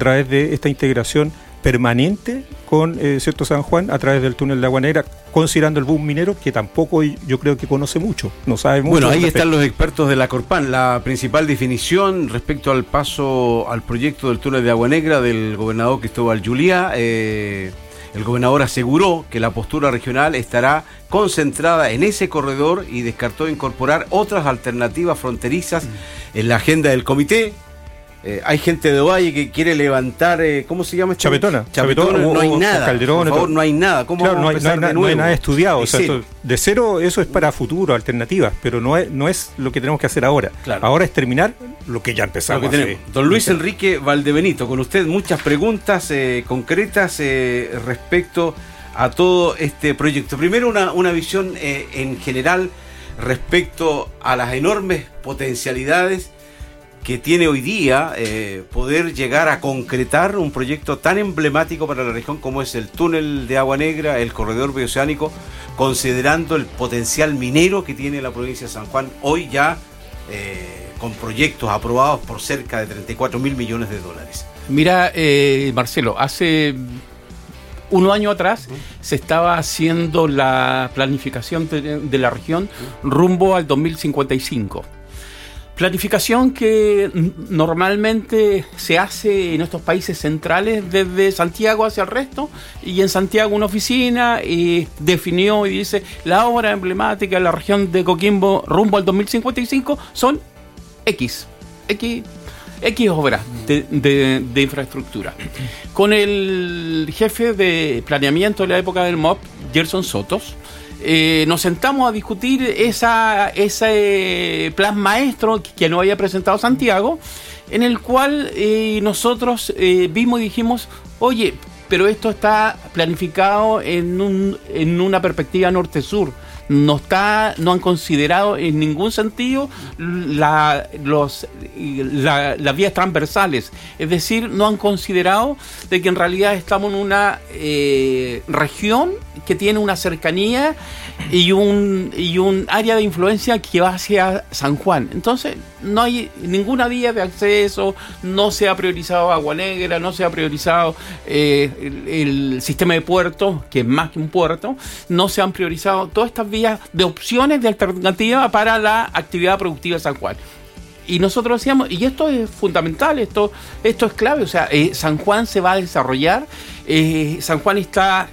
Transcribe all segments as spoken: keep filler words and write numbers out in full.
través de esta integración permanente con eh, cierto San Juan a través del túnel de Agua Negra, considerando el boom minero, que tampoco yo creo que conoce mucho, no sabe mucho. Bueno, ahí están los expertos de la Corpan. La principal definición respecto al paso al proyecto del túnel de Agua Negra del gobernador Cristóbal Juliá, eh, el gobernador aseguró que la postura regional estará concentrada en ese corredor y descartó incorporar otras alternativas fronterizas en la agenda del comité. Eh, hay gente de Ovalle que quiere levantar, eh, ¿cómo se llama esto? Chapetona. Chapetona, Chapetona, no hay o, nada. Calderón, por favor, no hay nada. ¿Cómo claro, vamos no, hay, a empezar no, hay, de no nuevo? hay nada estudiado. O sea, cero. esto, de cero, eso es para futuro, alternativas, pero no es, no es lo que tenemos que hacer ahora. Claro. Ahora es terminar lo que ya empezamos. Lo que tenemos. Don Luis Enrique Valdebenito, con usted muchas preguntas eh, concretas eh, respecto a todo este proyecto. Primero, una, una visión eh, en general respecto a las enormes potencialidades que tiene hoy día eh, poder llegar a concretar un proyecto tan emblemático para la región como es el túnel de Agua Negra, el corredor bioceánico, considerando el potencial minero que tiene la provincia de San Juan hoy ya eh, con proyectos aprobados por cerca de treinta y cuatro mil millones de dólares. Mira, eh, Marcelo, hace un año atrás uh-huh. se estaba haciendo la planificación de, de la región uh-huh. rumbo al dos mil cincuenta y cinco. Planificación que normalmente se hace en estos países centrales desde Santiago hacia el resto, y en Santiago una oficina y definió y dice la obra emblemática de la región de Coquimbo rumbo al dos mil cincuenta y cinco son X, X, X obras de, de, de infraestructura. Con el jefe de planeamiento de la época del M O P, Gerson Sotos, Eh, nos sentamos a discutir esa, ese plan maestro que nos había presentado Santiago, en el cual eh, nosotros eh, vimos y dijimos, oye, pero esto está planificado en, un, en una perspectiva norte-sur. No está, no han considerado en ningún sentido la, los, la, las vías transversales. Es decir, no han considerado de que en realidad estamos en una eh, región que tiene una cercanía y un, y un área de influencia que va hacia San Juan. Entonces, no hay ninguna vía de acceso, no se ha priorizado Agua Negra, no se ha priorizado eh, el, el sistema de puertos, que es más que un puerto, no se han priorizado todas estas vías de opciones de alternativa para la actividad productiva de San Juan. Y nosotros decíamos, y esto es fundamental, esto, esto es clave, o sea, eh, San Juan se va a desarrollar, eh, San Juan está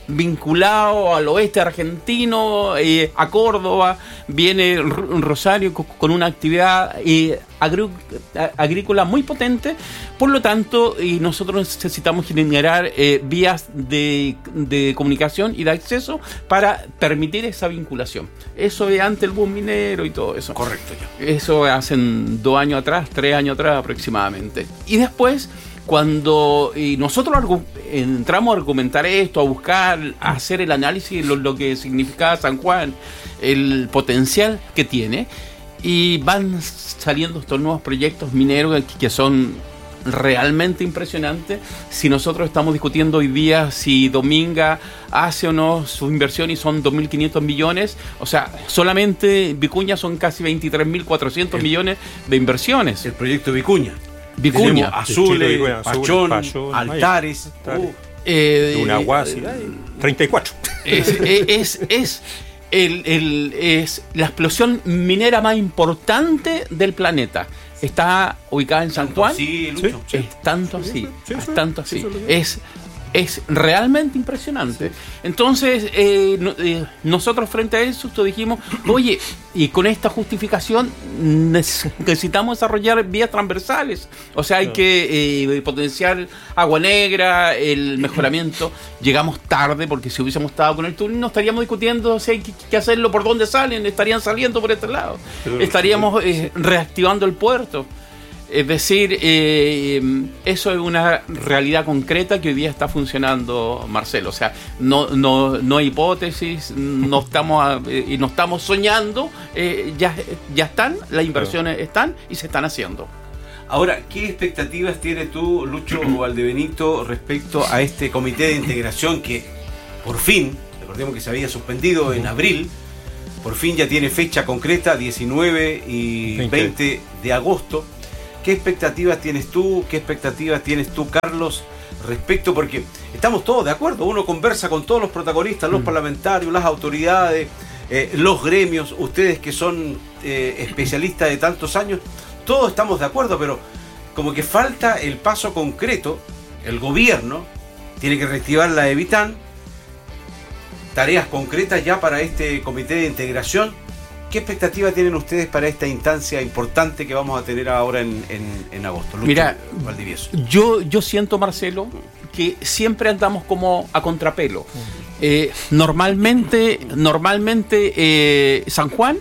vinculado al oeste argentino, eh, a Córdoba, viene Rosario con una actividad eh, agrí- agrícola muy potente, por lo tanto y nosotros necesitamos generar eh, vías de, de comunicación y de acceso para permitir esa vinculación. Eso es ante el boom minero y todo eso. Correcto. Ya. Eso hace dos años atrás, tres años atrás aproximadamente. Y después, cuando y nosotros argu- entramos a argumentar esto, a buscar, a hacer el análisis de lo, lo que significaba San Juan, el potencial que tiene, y van saliendo estos nuevos proyectos mineros que, que son realmente impresionantes. Si nosotros estamos discutiendo hoy día si Dominga hace o no su inversión y son dos mil quinientos millones, o sea, solamente Vicuña son casi veintitrés mil cuatrocientos millones de inversiones. El proyecto Vicuña. Vicuña, Azules, Pachón, Pachón, Altares, Altares. Uh, eh, una guasi, treinta y cuatro. Es, es, es, el, el, es la explosión minera más importante del planeta. Está ubicada en San Juan. Sí, Lucho. Sí, es tanto así, sí, es sí, tanto así. sí, sí, sí. Es Es realmente impresionante. Entonces, eh, no, eh, nosotros frente a eso dijimos, oye, y con esta justificación necesitamos desarrollar vías transversales. O sea, hay que eh, potenciar Agua Negra, el mejoramiento. Llegamos tarde, porque si hubiésemos estado con el túnel, no estaríamos discutiendo si hay que, que hacerlo, por dónde salen, estarían saliendo por este lado. Estaríamos eh, reactivando el puerto. Es decir, eh, eso es una realidad concreta que hoy día está funcionando, Marcelo. O sea, no, no, no hay hipótesis, no estamos, eh, no estamos soñando, eh, ya, ya están, las inversiones están y se están haciendo. Ahora, ¿qué expectativas tienes tú, Lucho Valdebenito, respecto a este comité de integración que, por fin, recordemos que se había suspendido en abril, por fin ya tiene fecha concreta, diecinueve y veinte de agosto? ¿Qué expectativas tienes tú? ¿Qué expectativas tienes tú, Carlos? Respecto, porque estamos todos de acuerdo, uno conversa con todos los protagonistas, los mm. parlamentarios, las autoridades, eh, los gremios, ustedes que son eh, especialistas de tantos años, todos estamos de acuerdo, pero como que falta el paso concreto. El gobierno tiene que reactivar la EBITAN, tareas concretas ya para este comité de integración. ¿Qué expectativa tienen ustedes para esta instancia importante que vamos a tener ahora en, en, en agosto? Lucho, Mira, Valdivieso. Yo, yo siento, Marcelo, que siempre andamos como a contrapelo. Eh, normalmente, normalmente eh, San Juan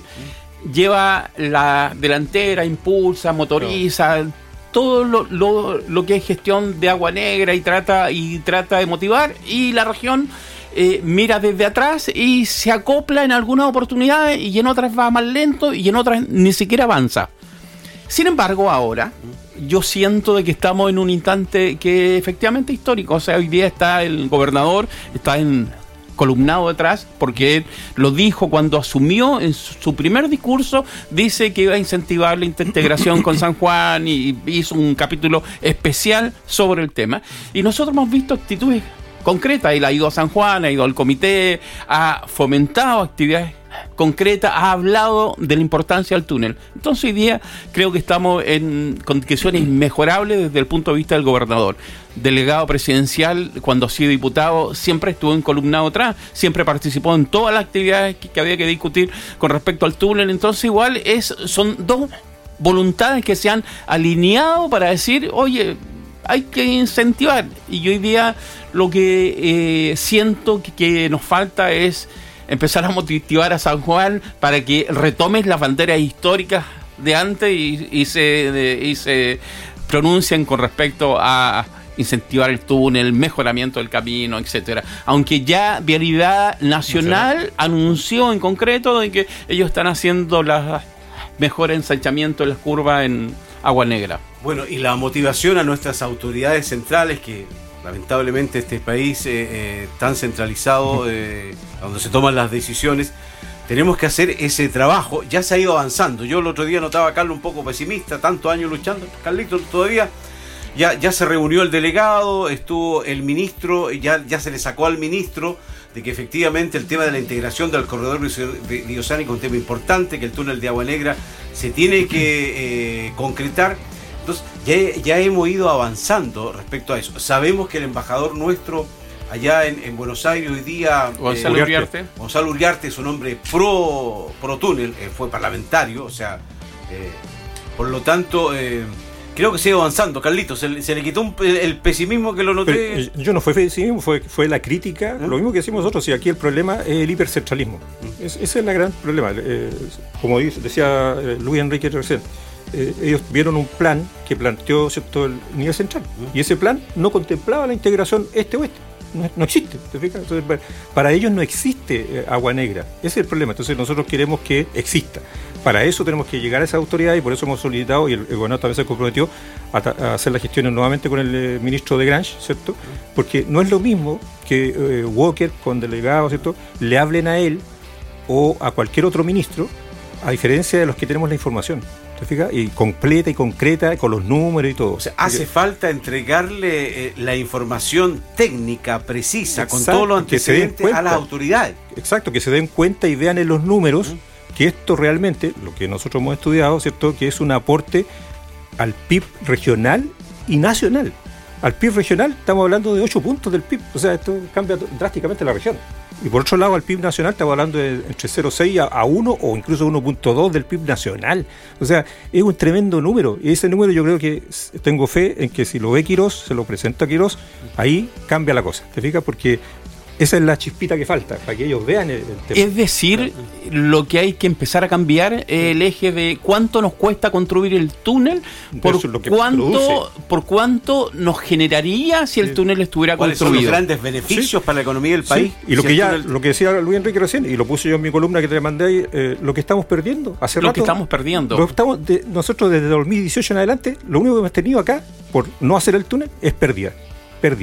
lleva la delantera, impulsa, motoriza, no. todo lo, lo, lo que es gestión de Agua Negra y trata, y trata de motivar, y la región Eh, mira desde atrás y se acopla en algunas oportunidades y en otras va más lento y en otras ni siquiera avanza. Sin embargo, ahora yo siento de que estamos en un instante que efectivamente histórico. O sea, hoy día está el gobernador, está en columnado detrás, porque él lo dijo cuando asumió en su primer discurso, dice que iba a incentivar la integración con San Juan y hizo un capítulo especial sobre el tema. Y nosotros hemos visto actitudes concreta. Él ha ido a San Juan, ha ido al comité, ha fomentado actividades concretas, ha hablado de la importancia del túnel. Entonces hoy día creo que estamos en condiciones inmejorables desde el punto de vista del gobernador. Delegado presidencial, cuando ha sido diputado, siempre estuvo encolumnado atrás, siempre participó en todas las actividades que, que había que discutir con respecto al túnel. Entonces igual es, son dos voluntades que se han alineado para decir, oye, hay que incentivar. Y hoy día lo que eh, siento que, que nos falta es empezar a motivar a San Juan para que retomes las banderas históricas de antes y, y, se, de, y se pronuncien con respecto a incentivar el túnel, mejoramiento del camino, etcétera. Aunque ya Vialidad Nacional sí. anunció en concreto de que ellos están haciendo las mejor ensanchamiento de las curvas en Agua Negra. Bueno, y la motivación a nuestras autoridades centrales, que lamentablemente este país eh, eh, tan centralizado, eh, donde se toman las decisiones, tenemos que hacer ese trabajo. Ya se ha ido avanzando. Yo el otro día notaba a Carlos un poco pesimista, tantos años luchando. Carlito, todavía ya, ya se reunió el delegado, estuvo el ministro, ya, ya se le sacó al ministro de que efectivamente el tema de la integración del corredor bioceánico es un tema importante, que el túnel de Agua Negra se tiene que eh, concretar. Entonces ya, ya hemos ido avanzando respecto a eso. Sabemos que el embajador nuestro allá en, en Buenos Aires hoy día, Gonzalo eh, Uriarte. Gonzalo Uriarte es un hombre pro, pro túnel, eh, fue parlamentario, o sea, eh, por lo tanto... Eh, creo que sigue avanzando, Carlitos. Se, se le quitó un, el, el pesimismo que lo noté. Pero, yo no fue pesimismo, fue, fue la crítica. ¿Eh? Lo mismo que decimos nosotros, y aquí el problema es el hipercentralismo. ¿Mm? Es, ese es el gran problema. Eh, como dice, decía Luis Enrique recién, eh, ellos vieron un plan que planteó, ¿cierto?, el nivel central. ¿Mm? Y ese plan no contemplaba la integración este-oeste. No, no existe, ¿te fijas? Entonces, para ellos no existe eh, Agua Negra. Ese es el problema. Entonces nosotros queremos que exista. Para eso tenemos que llegar a esa autoridad, y por eso hemos solicitado, y el, el gobernador también se comprometió a, a hacer las gestiones nuevamente con el eh, ministro de Grange, ¿cierto? Porque no es lo mismo que eh, Walker, con delegados, ¿cierto?, le hablen a él o a cualquier otro ministro, a diferencia de los que tenemos la información. ¿Te fijas? Y completa y concreta, con los números y todo. O sea, hace Porque, falta entregarle eh, la información técnica, precisa, exacto, con todos los antecedentes a las autoridades. Exacto, que se den cuenta y vean en los números uh-huh. que esto realmente, lo que nosotros hemos estudiado, ¿cierto?, que es un aporte al P I B regional y nacional. Al P I B regional estamos hablando de ocho puntos del P I B, o sea, esto cambia drásticamente la región. Y por otro lado, al P I B nacional estamos hablando de entre cero coma seis a uno o incluso uno punto dos del P I B nacional. O sea, es un tremendo número. Y ese número yo creo que tengo fe en que si lo ve Quirós, se lo presenta a Quirós, ahí cambia la cosa. ¿Te fijas? Porque esa es la chispita que falta, para que ellos vean el, el tema. Es decir, lo que hay que empezar a cambiar es el eje de cuánto nos cuesta construir el túnel, por cuánto, por cuánto nos generaría si el sí. túnel estuviera ¿Cuáles construido. Son los grandes beneficios sí. para la economía del país. Sí. Y lo si que ya, túnel... lo que decía Luis Enrique recién, y lo puse yo en mi columna que te mandé ahí, eh, lo que estamos perdiendo hace lo rato. que estamos perdiendo. Lo estamos de, nosotros desde dos mil dieciocho en adelante, lo único que hemos tenido acá, por no hacer el túnel, es pérdida. Pérdida.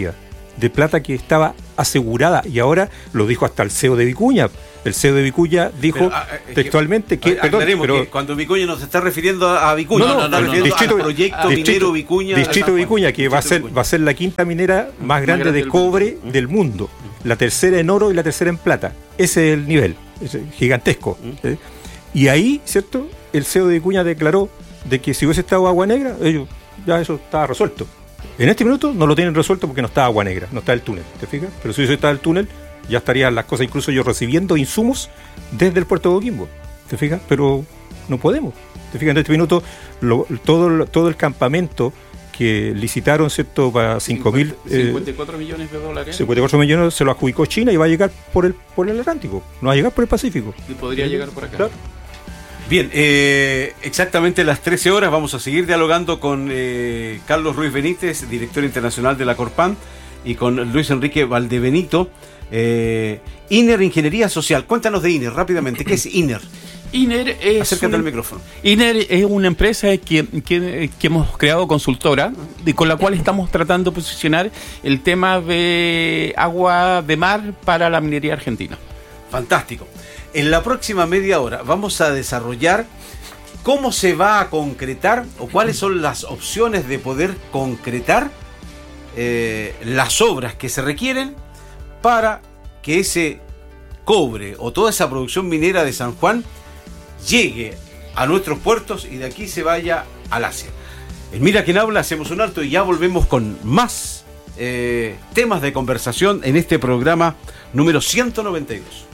de plata que estaba asegurada, y ahora lo dijo hasta el C E O de Vicuña. El C E O de Vicuña dijo pero, ah, textualmente que, a, perdón, pero, que cuando Vicuña no se está refiriendo a Vicuña, no, no, no, está no, no, refiriendo distrito, al proyecto distrito, minero Vicuña. Distrito Vicuña, que va a ser va a ser la quinta minera más, más grande, grande de cobre mundo. del mundo, la tercera en oro y la tercera en plata. Ese es el nivel, es gigantesco. ¿eh? Y ahí, ¿cierto? El C E O de Vicuña declaró de que si hubiese estado Agua Negra, ellos ya eso estaba resuelto. En este minuto no lo tienen resuelto porque no está Agua Negra, no está el túnel, ¿te fijas? Pero si hubiese estado el túnel, ya estarían las cosas, incluso yo recibiendo insumos desde el puerto de Coquimbo, ¿te fijas? Pero no podemos, ¿te fijas? En este minuto lo, todo, todo el campamento que licitaron, ¿cierto?, para cinco mil... cincuenta y cuatro millones de dólares. cincuenta y cuatro millones se lo adjudicó China y va a llegar por el, por el Atlántico, no va a llegar por el Pacífico. Y podría ¿sí? llegar por acá. Claro. Bien, eh, exactamente a las trece horas vamos a seguir dialogando con eh, Carlos Ruiz Benítez, director internacional de la Corpan, y con Luis Enrique Valdebenito, eh, INER Ingeniería Social. Cuéntanos de INER rápidamente. ¿Qué es INER? INER es Acércate una, al micrófono. INER es una empresa que, que, que hemos creado consultora y con la cual estamos tratando de posicionar el tema de agua de mar para la minería argentina. Fantástico. En la próxima media hora vamos a desarrollar cómo se va a concretar o cuáles son las opciones de poder concretar eh, las obras que se requieren para que ese cobre o toda esa producción minera de San Juan llegue a nuestros puertos y de aquí se vaya al Asia. En Mira Quién Habla hacemos un alto y ya volvemos con más eh, temas de conversación en este programa número ciento noventa y dos.